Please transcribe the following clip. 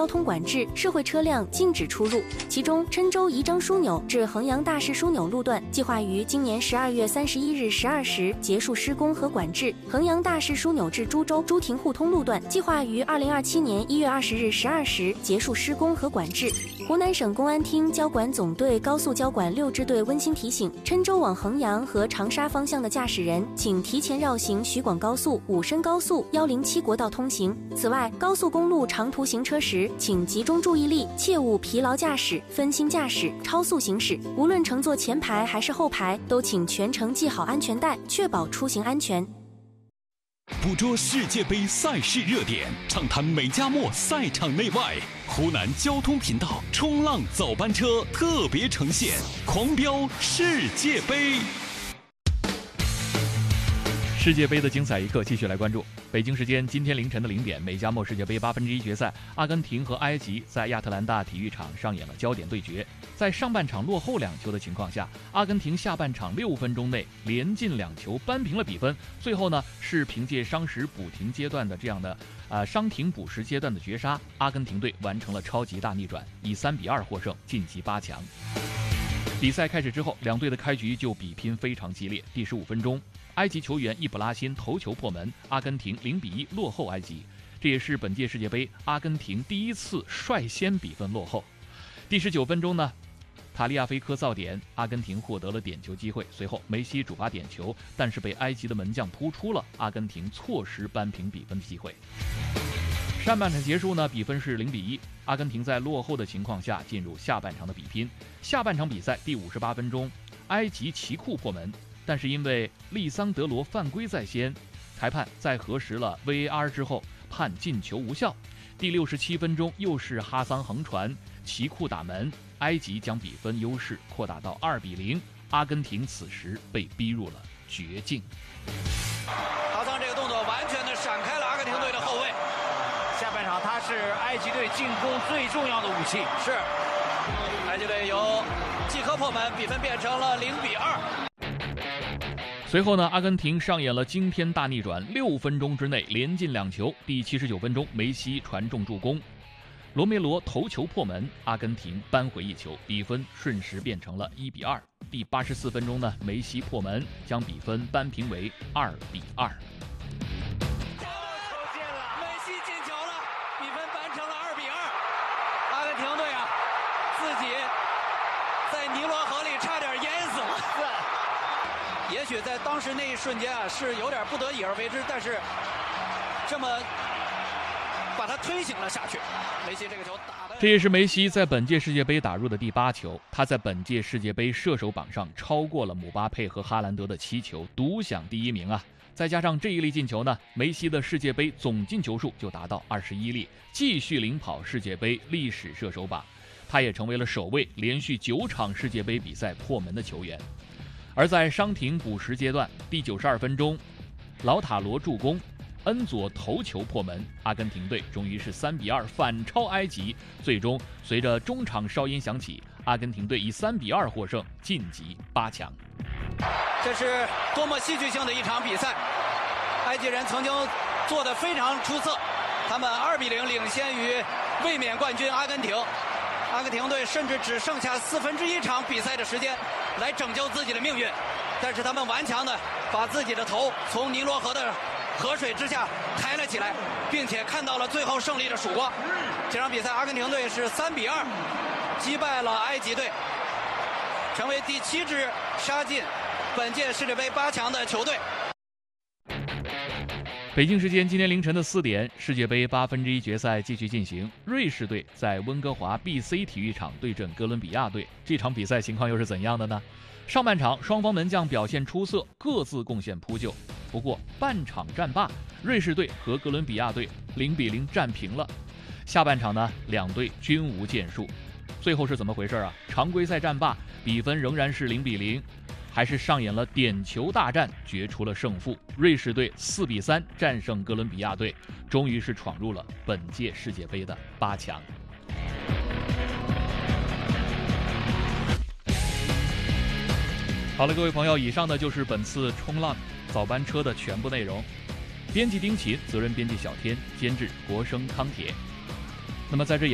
交通管制，社会车辆禁止出入。其中，郴州宜章枢纽至衡阳大市枢纽路段计划于今年12月31日12时结束施工和管制；衡阳大市枢纽至株洲朱亭互通路段计划于2027年1月20日12时结束施工和管制。湖南省公安厅交管总队高速交管6支队温馨提醒：郴州往衡阳和长沙方向的驾驶人，请提前绕行徐广高速、武深高速、107国道通行。此外，高速公路长途行车时，请集中注意力，切勿疲劳驾驶、分心驾驶、超速行驶。无论乘坐前排还是后排，都请全程系好安全带，确保出行安全。 捕捉世界杯赛事热点，畅谈美加墨赛场内外。湖南交通频道冲浪早班车特别呈现狂飙世界杯。 世界杯的精彩一刻继续来关注。北京时间今天凌晨的0点，美加墨世界杯1/8决赛，阿根廷和埃及在亚特兰大体育场上演了焦点对决。在上半场落后2球的情况下，阿根廷下半场6分钟内连进2球扳平了比分。最后呢，是凭借伤时补停阶段的这样的伤停补时阶段的绝杀，阿根廷队完成了超级大逆转，以3-2获胜晋级8强。比赛开始之后，两队的开局就比拼非常激烈。第15分钟，埃及球员伊布拉辛头球破门，阿根廷0-1落后埃及，这也是本届世界杯阿根廷第一次率先比分落后。第19分钟呢，塔利亚菲科造点，阿根廷获得了点球机会，随后梅西主罚点球，但是被埃及的门将扑出了，阿根廷错失扳平比分的机会。上半场结束呢，比分是0-1，阿根廷在落后的情况下进入下半场的比拼。下半场比赛第58分钟，埃及奇库破门，但是因为利桑德罗犯规在先，裁判在核实了 VAR 之后判进球无效。第67分钟又是哈桑横传，奇库打门，埃及将比分优势扩大到2-0，阿根廷此时被逼入了绝境。 哈桑这个动作完全的闪开了阿根廷队的后卫。 下半场他是埃及队进攻最重要的武器。 是，埃及队由季科破门，比分变成了0-2。 随后呢，阿根廷上演了惊天大逆转，6分钟之内连进2球。第79分钟，梅西传中助攻，罗梅罗头球破门，阿根廷扳回1球，比分瞬时变成了1-2。第84分钟呢，梅西破门，将比分扳平为2-2。 也许在当时那一瞬间啊，是有点不得已而为之，但是这么把他推行了下去。梅西这个球打的， 这也是梅西在本届世界杯打入的第8球，他在本届世界杯射手榜上超过了姆巴佩和哈兰德的7球，独享第1名啊！再加上这一粒进球呢，梅西的世界杯总进球数就达到21粒，继续领跑世界杯历史射手榜。他也成为了首位连续9场世界杯比赛破门的球员。而在伤停补时阶段，第92分钟，劳塔罗助攻，恩佐头球破门，阿根廷队终于是3-2反超埃及。最终随着中场哨音响起，阿根廷队以3-2获胜，晋级8强。 这是多么戏剧性的一场比赛！埃及人曾经做得非常出色，他们2-0领先于卫冕冠军阿根廷。阿根廷队甚至只剩下1/4场比赛的时间来拯救自己的命运，但是他们顽强地把自己的头从尼罗河的河水之下抬了起来，并且看到了最后胜利的曙光。这场比赛阿根廷队是3-2击败了埃及队，成为第7支杀进本届世界杯8强的球队。 北京时间今天凌晨的4点，世界杯1/8决赛继续进行。瑞士队在温哥华 BC 体育场对阵哥伦比亚队，这场比赛情况又是怎样的呢？上半场双方门将表现出色，各自贡献扑救。不过半场战罢，瑞士队和哥伦比亚队0-0战平了。下半场呢，两队均无建树。最后是怎么回事啊？常规赛战罢，比分仍然是0-0。还是上演了点球大战，决出了胜负。瑞士队4-3战胜哥伦比亚队，终于是闯入了本届世界杯的8强。好了，各位朋友，以上呢就是本次冲浪早班车的全部内容。编辑丁琴，责任编辑小天，监制国声康铁。那么在这也